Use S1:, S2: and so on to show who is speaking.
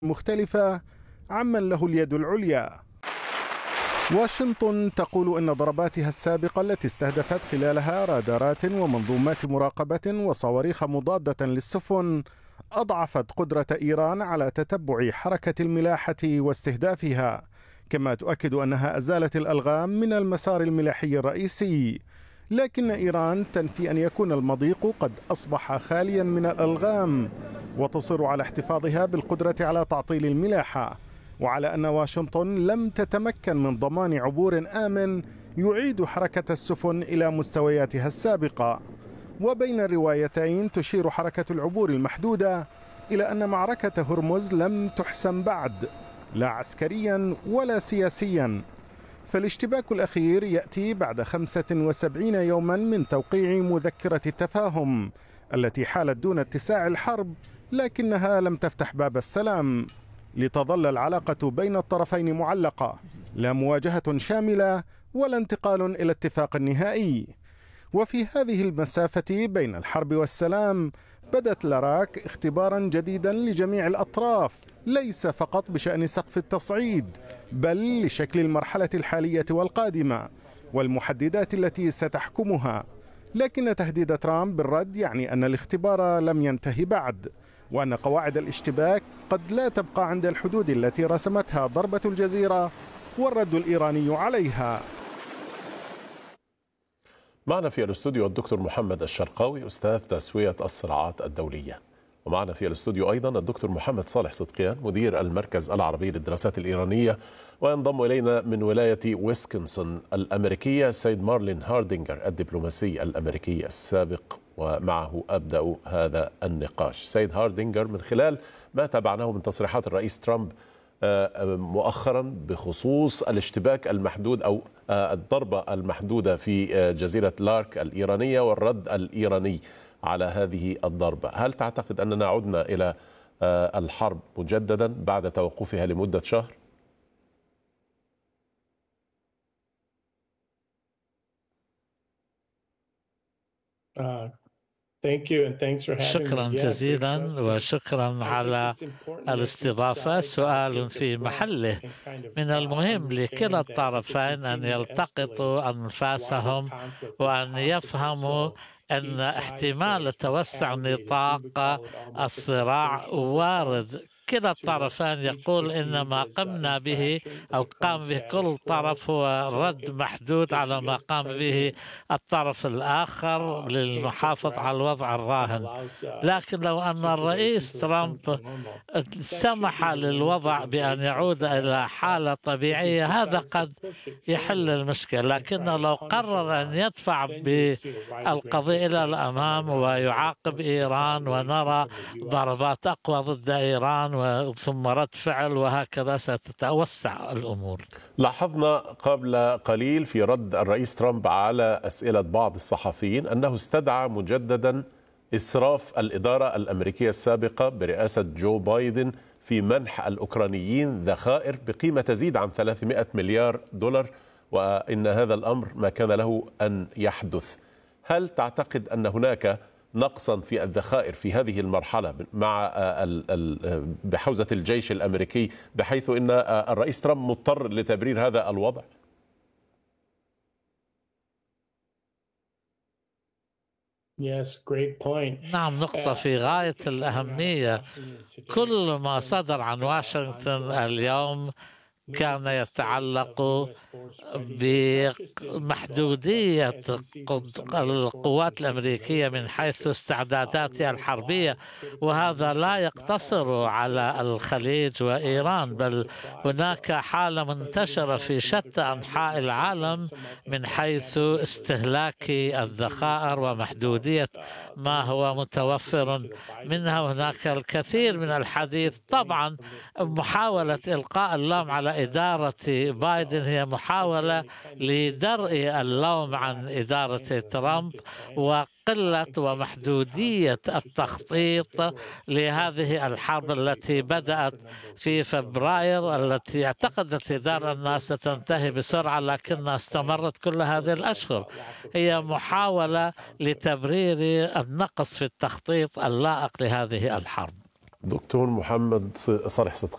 S1: مختلفة عمن له اليد العليا. واشنطن تقول إن ضرباتها السابقة التي استهدفت خلالها رادارات ومنظومات مراقبة وصواريخ مضادة للسفن أضعفت قدرة إيران على تتبع حركة الملاحة واستهدافها، كما تؤكد أنها أزالت الألغام من المسار الملاحي الرئيسي. لكن إيران تنفي أن يكون المضيق قد أصبح خاليا من الألغام، وتصر على احتفاظها بالقدرة على تعطيل الملاحة، وعلى أن واشنطن لم تتمكن من ضمان عبور آمن يعيد حركة السفن إلى مستوياتها السابقة. وبين الروايتين تشير حركة العبور المحدودة إلى أن معركة هرمز لم تحسم بعد، لا عسكريا ولا سياسيا، فالاشتباك الأخير يأتي بعد 75 يوما من توقيع مذكرة التفاهم التي حالت دون اتساع الحرب، لكنها لم تفتح باب السلام، لتظل العلاقة بين الطرفين معلقة، لا مواجهة شاملة ولا انتقال إلى اتفاق نهائي. وفي هذه المسافة بين الحرب والسلام بدت لاراك اختبارا جديدا لجميع الأطراف، ليس فقط بشأن سقف التصعيد بل لشكل المرحلة الحالية والقادمة والمحددات التي ستحكمها. لكن تهديد ترامب بالرد يعني أن الاختبار لم ينتهي بعد، وأن قواعد الاشتباك قد لا تبقى عند الحدود التي رسمتها ضربة الجزيرة والرد الإيراني عليها.
S2: معنا في الاستوديو الدكتور محمد الشرقاوي أستاذ تسوية الصراعات الدولية، ومعنا في الاستوديو أيضا الدكتور محمد صالح صدقيان مدير المركز العربي للدراسات الإيرانية، وينضم إلينا من ولاية ويسكنسن الأمريكية السيد مارلين هاردينجر الدبلوماسي الأمريكي السابق، ومعه أبدأ هذا النقاش. سيد هاردينجر، من خلال ما تابعناه من تصريحات الرئيس ترامب مؤخرا بخصوص الاشتباك المحدود أو الضربة المحدودة في جزيرة لارك الإيرانية والرد الإيراني على هذه الضربة، هل تعتقد أننا عدنا إلى الحرب مجددا بعد توقفها لمدة شهر؟
S3: شكرا جزيلا وشكرا على الاستضافة. سؤال في محله. من المهم لكلا الطرفين أن يلتقطوا أنفاسهم وأن يفهموا أن احتمال توسع نطاق الصراع وارد. كلا الطرفان يقول إن ما قمنا به أو قام به كل طرف هو رد محدود على ما قام به الطرف الآخر للمحافظة على الوضع الراهن. لكن لو أن الرئيس ترامب سمح للوضع بأن يعود إلى حالة طبيعية هذا قد يحل المشكلة، لكن لو قرر أن يدفع بالقضية إلى الأمام ويعاقب إيران ونرى ضربات أقوى ضد إيران ثم رد فعل وهكذا ستتوسع الأمور.
S2: لاحظنا قبل قليل في رد الرئيس ترامب على أسئلة بعض الصحفيين أنه استدعى مجددا إسراف الإدارة الأمريكية السابقة برئاسة جو بايدن في منح الأوكرانيين ذخائر بقيمة تزيد عن 300 مليار دولار، وإن هذا الأمر ما كان له أن يحدث. هل تعتقد أن هناك نقصا في الذخائر في هذه المرحلة مع بحوزة الجيش الأمريكي بحيث أن الرئيس ترامب مضطر لتبرير هذا الوضع؟
S3: نعم، نقطة في غاية الأهمية. كل ما صدر عن واشنطن اليوم كان يتعلق بمحدودية القوات الأمريكية من حيث استعداداتها الحربية، وهذا لا يقتصر على الخليج وإيران، بل هناك حالة منتشرة في شتى أنحاء العالم من حيث استهلاك الذخائر ومحدودية ما هو متوفر منها. هناك الكثير من الحديث. طبعا محاولة إلقاء اللوم على إدارة بايدن هي محاولة لدرء اللوم عن إدارة ترامب وقلة ومحدودية التخطيط لهذه الحرب التي بدأت في فبراير، التي اعتقدت إدارة أنها ستنتهي بسرعة لكنها استمرت كل هذه الأشهر. هي محاولة لتبرير النقص في التخطيط اللائق لهذه الحرب.
S2: دكتور محمد صالح صدقيان.